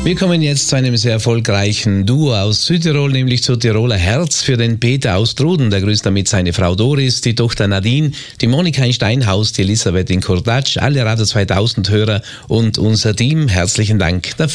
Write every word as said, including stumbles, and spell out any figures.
Wir kommen jetzt zu einem sehr erfolgreichen Duo aus Südtirol, nämlich zu Tiroler Herz für den Peter aus Truden. Der grüßt damit seine Frau Doris, die Tochter Nadine, die Monika in Steinhaus, die Elisabeth in Kurdatsch, alle Radio zweitausend Hörer und unser Team. Herzlichen Dank dafür.